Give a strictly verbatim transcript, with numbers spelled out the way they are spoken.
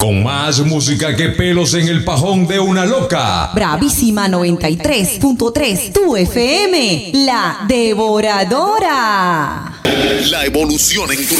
Con más música que pelos en el pajón de una loca. Bravísima noventa y tres punto tres, tu F M, la devoradora. La evolución en tu